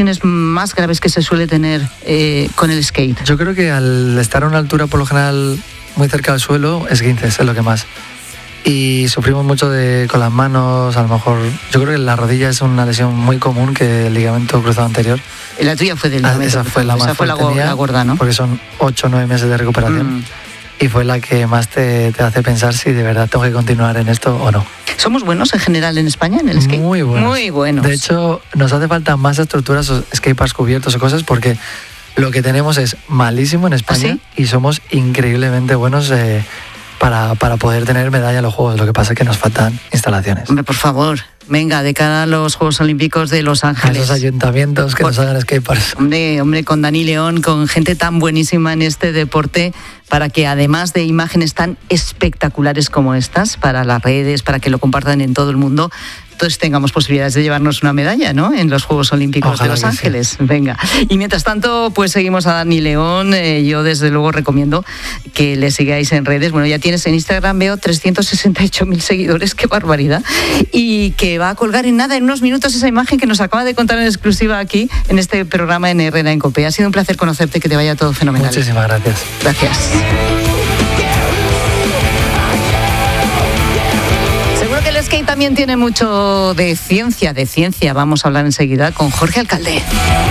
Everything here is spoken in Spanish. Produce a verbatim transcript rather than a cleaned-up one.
lesiones más graves que se suele tener eh, con el skate? Yo creo que al estar a una altura por lo general muy cerca del suelo, esguinces es lo que más. Y sufrimos mucho de, con las manos, a lo mejor. Yo creo que la rodilla es una lesión muy común que el ligamento cruzado anterior. La tuya fue del ah, ligamento Esa fue la más esa fue la, mía, la gorda, ¿no? Porque son ocho o nueve meses de recuperación. Mm. Y fue la que más te, te hace pensar si de verdad tengo que continuar en esto o no. ¿Somos buenos en general en España en el skate? Muy buenos. Muy buenos. De hecho, nos hace falta más estructuras o skateparks cubiertos o cosas porque lo que tenemos es malísimo en España. ¿Ah, sí? Y somos increíblemente buenos eh, para, para poder tener medalla en los Juegos. Lo que pasa es que nos faltan instalaciones. Hombre, por favor. Venga, de cara a los Juegos Olímpicos de Los Ángeles. A esos ayuntamientos que por, nos hagan skateparks. Hombre, hombre, con Dani León, con gente tan buenísima en este deporte, para que además de imágenes tan espectaculares como estas, para las redes, para que lo compartan en todo el mundo, todos tengamos posibilidades de llevarnos una medalla, ¿no? En los Juegos Olímpicos Ojalá de Los Ángeles. Sí. Venga. Y mientras tanto, pues seguimos a Dani León. Eh, yo desde luego recomiendo que le sigáis en redes. Bueno, ya tienes en Instagram, veo trescientos sesenta y ocho mil seguidores, qué barbaridad. Y que va a colgar en nada, en unos minutos, esa imagen que nos acaba de contar en exclusiva aquí, en este programa en Herrera en Cope. Ha sido un placer conocerte, que te vaya todo fenomenal. Muchísimas gracias. Gracias. El skate también tiene mucho de ciencia, de ciencia. Vamos a hablar enseguida con Jorge Alcalde.